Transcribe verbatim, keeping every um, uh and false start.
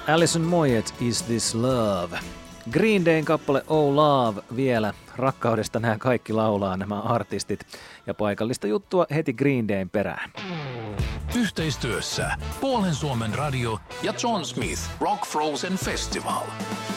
Alison Moyet, Is This Love? Green Dayn kappale Oh Love vielä. Rakkaudesta nämä kaikki laulaa, nämä artistit. Ja paikallista juttua heti Green Dayn perään. Yhteistyössä Puolen Suomen radio ja John Smith Rock Frozen Festival.